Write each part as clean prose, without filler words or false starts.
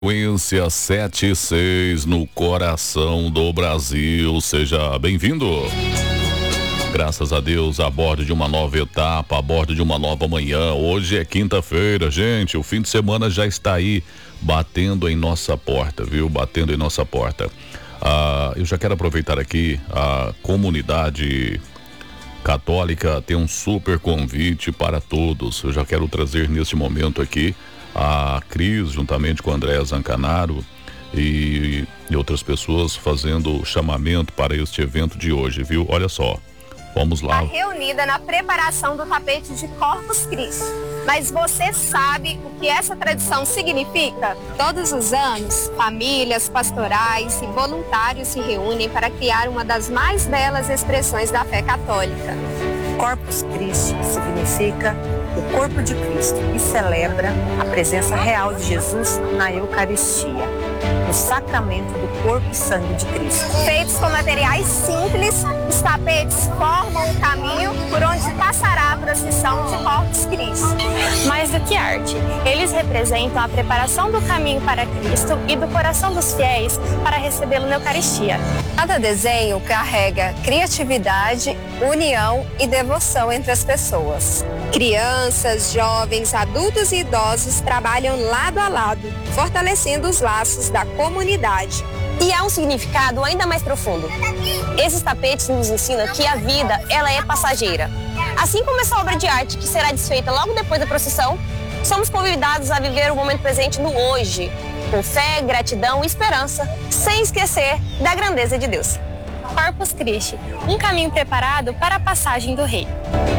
Frequência 76 no coração do Brasil. Seja bem-vindo. Graças a Deus, a bordo de uma nova etapa, a bordo de uma nova manhã. Hoje é quinta-feira, gente. O fim de semana já está aí, batendo em nossa porta, viu? Batendo em nossa porta. Eu já quero aproveitar aqui, a comunidade católica tem um super convite para todos. Eu já quero trazer neste momento aqui a Cris, juntamente com o André Zancanaro e outras pessoas fazendo o chamamento para este evento de hoje, viu? Olha só, vamos lá. Está reunida na preparação do tapete de Corpus Christi. Mas você sabe o que essa tradição significa? Todos os anos, famílias, pastorais e voluntários se reúnem para criar uma das mais belas expressões da fé católica. Corpus Christi significa o corpo de Cristo e celebra a presença real de Jesus na Eucaristia, no sacramento do corpo e sangue de Cristo. Feitos com materiais simples, os tapetes formam um caminho por onde passará a procissão de Corpus Christi. Mais do que arte, eles representam a preparação do caminho para Cristo e do coração dos fiéis para recebê-lo na Eucaristia. Cada desenho carrega criatividade, união e devoção entre as pessoas. Crianças, jovens, adultos e idosos trabalham lado a lado, fortalecendo os laços da comunidade. E há um significado ainda mais profundo. Esses tapetes nos ensinam que a vida, ela é passageira. Assim como essa obra de arte que será desfeita logo depois da procissão, somos convidados a viver o momento presente no hoje, com fé, gratidão e esperança, sem esquecer da grandeza de Deus. Corpus Christi, um caminho preparado para a passagem do Rei.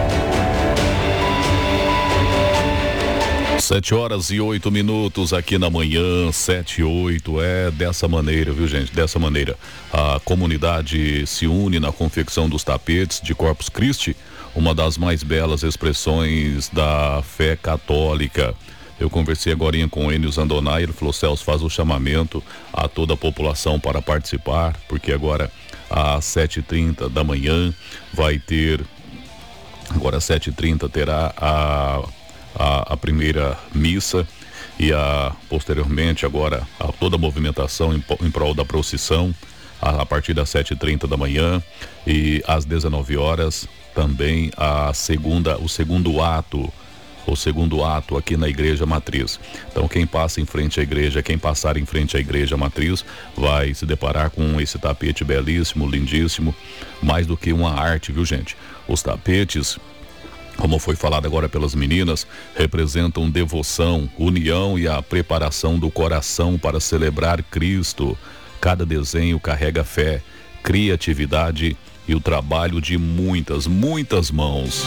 7h08 aqui na manhã, 7h08, dessa maneira, viu, gente? Dessa maneira. A comunidade se une na confecção dos tapetes de Corpus Christi, uma das mais belas expressões da fé católica. Eu conversei agorinha com o Enio Zandonai, ele falou: Celso, faz o chamamento a toda a população para participar, porque agora às 7h30 da manhã vai ter, agora às 7h30 terá a primeira missa e posteriormente agora toda a movimentação em prol da procissão a partir das 7h30 da manhã e às 19 horas também o segundo ato aqui na Igreja Matriz. Então quem passa em frente à igreja, quem passar em frente à Igreja Matriz vai se deparar com esse tapete belíssimo, lindíssimo, mais do que uma arte, viu, gente? Os tapetes, como foi falado agora pelas meninas, representam devoção, união e a preparação do coração para celebrar Cristo. Cada desenho carrega fé, criatividade e o trabalho de muitas, muitas mãos.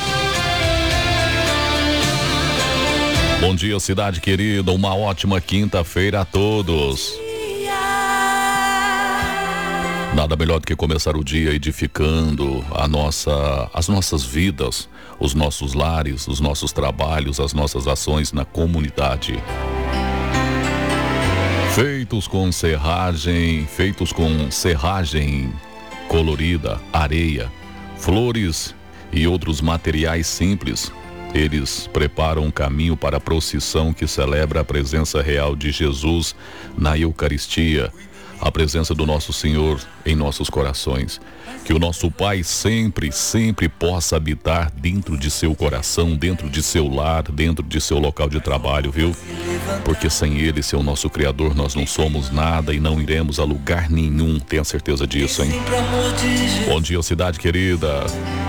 Bom dia, cidade querida, uma ótima quinta-feira a todos. Nada melhor do que começar o dia edificando as nossas vidas, os nossos lares, os nossos trabalhos, as nossas ações na comunidade. Feitos com serragem colorida, areia, flores e outros materiais simples, eles preparam um caminho para a procissão que celebra a presença real de Jesus na Eucaristia, a presença do nosso Senhor em nossos corações. Que o nosso Pai sempre, sempre possa habitar dentro de seu coração, dentro de seu lar, dentro de seu local de trabalho, viu? Porque sem Ele, seu nosso Criador, nós não somos nada e não iremos a lugar nenhum. Tenha certeza disso, hein? Bom dia, cidade querida.